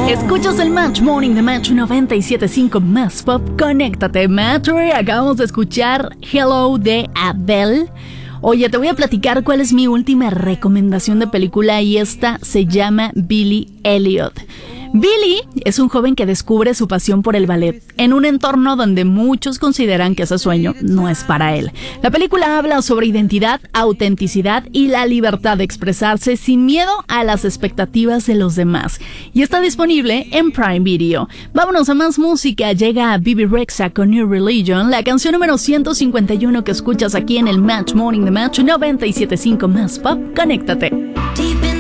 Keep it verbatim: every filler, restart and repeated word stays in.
Escuchas el Match Morning de Match noventa y siete punto cinco Más Pop. Conéctate, Match. Acabamos de escuchar Hello de Adele. Oye, te voy a platicar cuál es mi última recomendación de película y esta se llama Billy Elliot. Billy es un joven que descubre su pasión por el ballet en un entorno donde muchos consideran que ese sueño no es para él. La película habla sobre identidad, autenticidad y la libertad de expresarse sin miedo a las expectativas de los demás. Y está disponible en Prime Video. Vámonos a más música. Llega Bebe Rexha con New Religion, la canción número ciento cincuenta y uno que escuchas aquí en el Match Morning de Match noventa y siete punto cinco Más Pop. Conéctate.